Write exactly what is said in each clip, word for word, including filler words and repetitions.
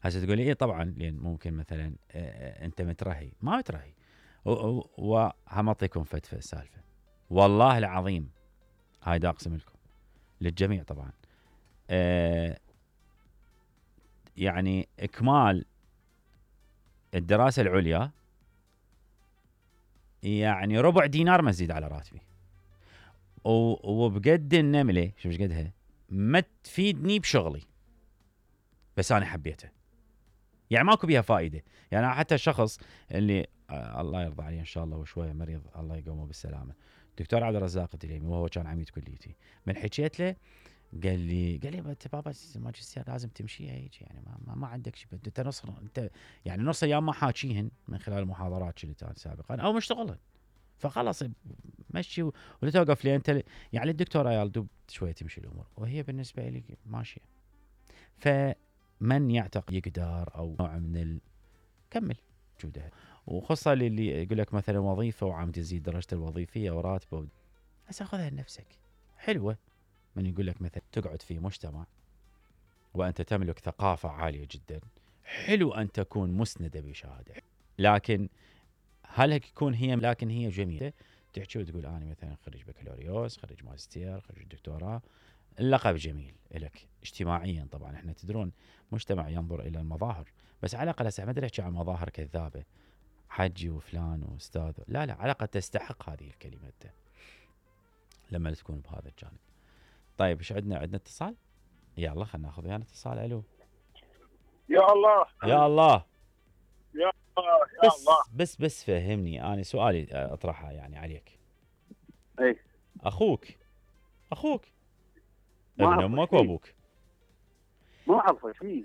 هسه تقول لي ايه طبعا، لان ممكن مثلا آه، انت مترهي، ما مترهي. وهم اعطيكم فتفه السالفه، والله العظيم هاي دا اقسم لكم للجميع طبعا. آه يعني اكمال الدراسه العليا يعني ربع دينار ما تزيد على راتبي، وبقد النمله شوف ايش قدها ما تفيدني بشغلي، بس انا حبيته، يعني ماكو بيها فائده. يعني حتى الشخص اللي آه الله يرضى عليه ان شاء الله وشويه مريض الله يقومه بالسلامه، دكتور عبد الرزاق الدليمي، وهو كان عميد كليتي، من حكيت له قال لي قال لي انت بابا الماجستير لازم تمشيها هيك، يعني ما, ما, ما عندك شيء، انت نص انت يعني نص ايام ما حاكيهن من خلال المحاضرات اللي كانت سابقا او مشتغلن، فخلص مشي وتوقف لي انت يعني الدكتور عيال دوب شويه تمشي الامور، وهي بالنسبه لي ماشيه. فمن يعتقد يقدر او نوع من ال... كمل جودها، وخاصه اللي يقول لك مثلا وظيفه وعم تزيد درجته الوظيفيه وراتبه، بس اخذها لنفسك حلوه. من يقول لك مثلا تقعد في مجتمع وانت تملك ثقافه عاليه جدا، حلو ان تكون مسنده بشهاده، لكن هل يكون هي لكن هي جميله تحكي وتقول انا مثلا خريج بكالوريوس، خريج ماجستير، خريج دكتوراه، اللقب جميل لك اجتماعيا. طبعا احنا تدرون مجتمع ينظر الى المظاهر، بس على الاقل هسه ما ادري احكي عن مظاهر كذابه حجي وفلان واستاذ، لا لا على الاقل تستحق هذه الكلمه انت لما تكون بهذا الجانب. طيب ايش عندنا؟ عندنا اتصال، يلا خلينا ناخذ ويانا اتصال. الو يا الله يا الله يا الله يا بس الله بس بس فهمني، انا سؤالي اطرحها يعني عليك. اي اخوك اخوك ما ابن أعرف امك شيء. وابوك ما اعرف شيء.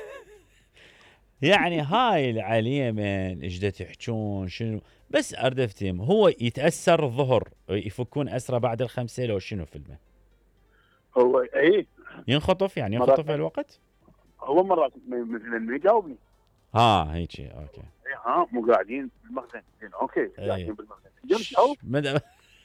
يعني هاي العليمن ايش دا تحجون شنو؟ بس اريد افتهم، هو يتاثر الظهر يفكون اسره بعد الخمسه لو شنو فيلمه؟ هو اي ينخطف يعني ينخطف في الوقت؟ هو مرات مثلا ما يجاوبني. ها هيك اوكي. اي ها مو قاعدين بالمخزن. اوكي قاعدين بالمخزن. جمش مد...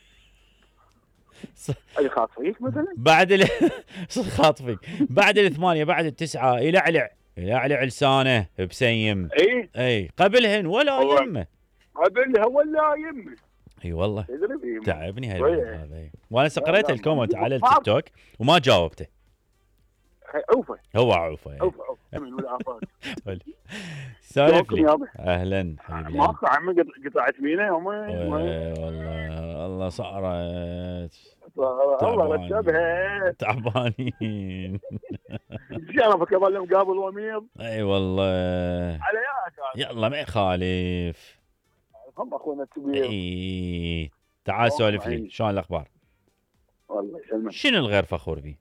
اي خاطفيك مثلا بعد ال... خاطفك بعد الثمانية بعد التسعة يلعلع يلعلع لسانه بسيم. اي اي قبلهن ولا يمه قبلها ولا يمه. اي والله تدري تعبني هذا. وانا قريت الكومنت على التيك توك وما جاوبته. عوفه هو عوفه يعني. عوفه عوفه من العافات. سالف لي اهلا حبيبي. ماكو عمي قطعت مينا يوم والله الله صارت الله رتبها تعبانين. شرفك اظل مقابل وميض. اي والله علياك يلا ما يخالف. هم اخونا الكبير. اي تعال سولف لي شلون الاخبار؟ والله يسلمك. شنو الغير فخور به؟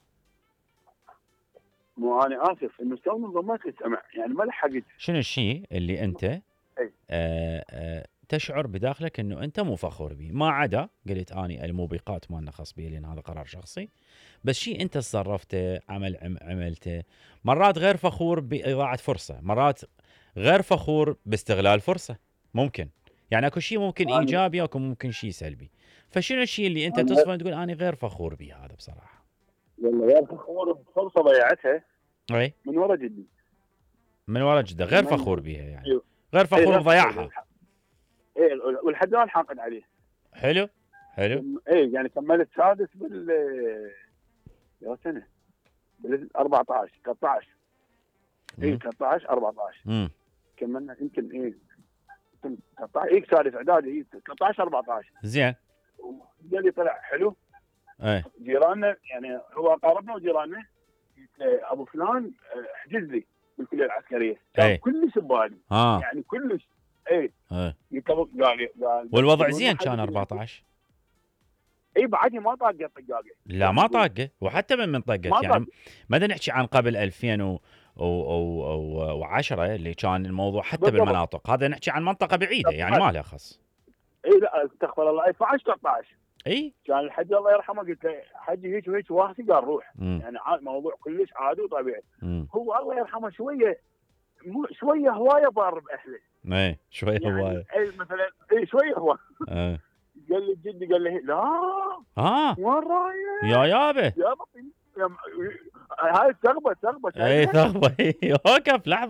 مو انا اسف انه تو ما تسمع يعني ما لحقت. شنو الشيء اللي انت اي آآ آآ تشعر بداخلك انه انت مو فخور به، ما عدا قلت اني الموبقات ما لنا خاص بي لان هذا قرار شخصي، بس شيء انت تصرفته عمل عم عملته، مرات غير فخور باضاعه فرصه، مرات غير فخور باستغلال فرصه، ممكن يعني اكو شيء ممكن ايجابي اكو ممكن شيء سلبي. فشنو الشيء اللي انت تصفه تقول انا غير فخور به هذا بصراحه؟ والله غير فخور بفرصه ضيعتها اي من ورا جدي. من ورا جده غير فخور بها يعني. أيوه. غير فخور بضياعها. ايه والحد الان حاقد عليه. حلو حلو. ايه يعني كملت سادس بال يا سنه بال أربعة عشر ثلاثة عشر. ايه ثلاثة عشر أربعة عشر. امم كملنا يمكن ايه ثلاثة عشر ايه سادس اعدادي ايه ثلاثة عشر أربعة عشر. زين. قال لي طلع حلو. ايه جيراننا يعني هو قاربنا وجيراننا ابو فلان احجز لي بالكليه العسكريه. كان كلش ببالي. اه يعني كلش ايه ايه قال قال والوضع زين كان أربعة عشر. اي بعدني ما طاقه طقاقه. لا ما طاقه، وحتى من من طقت يعني ما بدنا نحكي عن قبل ألفين و وعشرة اللي كان الموضوع حتى بالضبط. بالمناطق هذا نحكي عن منطقه بعيده يعني ما لها خص. اي لا استغفر الله. اثنا عشر ثلاثة عشر اي كان الحج الله يرحمه قلت له حجي هيك وهيك واحد قال روح. مم. يعني موضوع كلش عادي وطبيعي. مم. هو الله يرحمه شويه مو شويه هوايه بار باهله. اي شويه يعني هوايه. اي مثلا اي شويه هو. اي قال لي جدي قال لي لا اه وين رايح يا يابه يا بطي هاي ثغبه ثغبه. اي ثغبه. اوقف لحظه.